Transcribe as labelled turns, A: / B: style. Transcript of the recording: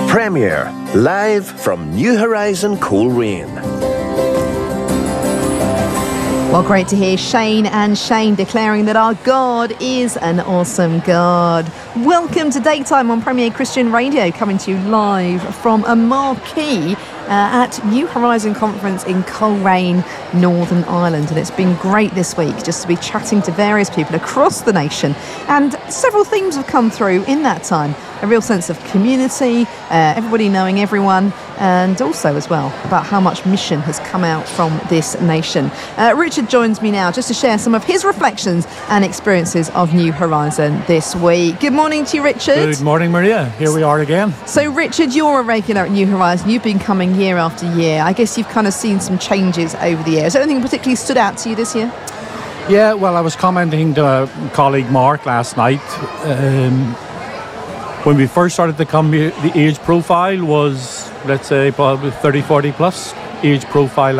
A: Premier, live from New Horizon Coleraine.
B: Well, great to hear Shane and Shane declaring that our God is an awesome God. Welcome to Daytime on Premier Christian Radio, coming to you live from a marquee at New Horizon Conference in Coleraine, Northern Ireland. And it's been great this week just to be chatting to various people across the nation. And several themes have come through in that time. A real sense of community, everybody knowing everyone, and also as well about how much mission has come out from this nation. Richard joins me now just to share some of his reflections and experiences of New Horizon this week. Good morning to you, Richard.
C: Good morning, Maria. Here we are again.
B: So, Richard, you're a regular at New Horizon. You've been coming year after year. I guess you've kind of seen some changes over the years. Is there anything particularly stood out to you this year?
C: Yeah, well, I was commenting to a colleague, Mark, last night. When we first started to come here, the age profile was, let's say, probably 30, 40 plus age profile